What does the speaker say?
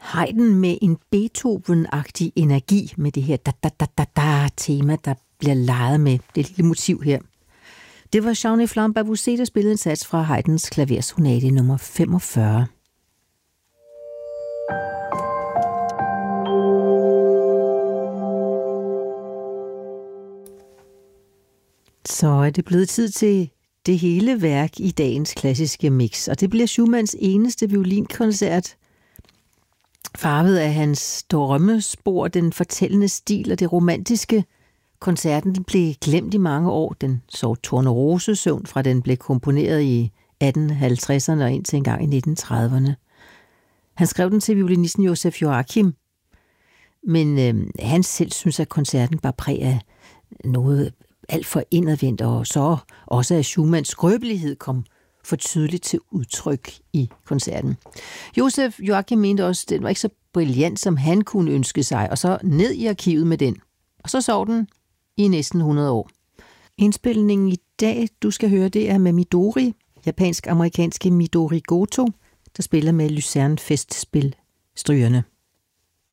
Haydn med en Beethoven-agtig energi med det her da-da-da-da-da-tema, der bliver leget med det lille motiv her. Det var Jean Flamme Bavouzet, der spillede en sats fra Haydns klaversonate nummer 45. Så er det blevet tid til det hele værk i dagens klassiske mix, og det bliver Schumanns eneste violinkoncert, farvet af hans drømmespor, den fortællende stil og det romantiske. Koncerten blev glemt i mange år. Den så Tornerosesøvn fra den blev komponeret i 1850'erne og indtil en gang i 1930'erne. Han skrev den til violinisten Josef Joachim, men han selv synes, at koncerten bare præg af noget alt for indadvendt, og så også at Schumanns skrøbelighed kom for tydeligt til udtryk i koncerten. Josef Joachim mente også, at den var ikke så brilliant, som han kunne ønske sig, og så ned i arkivet med den. Og så sov den i næsten 100 år. Indspilningen i dag, du skal høre, det er med Midori, japansk-amerikanske Midori Goto, der spiller med Lucerne Festspil strygerne.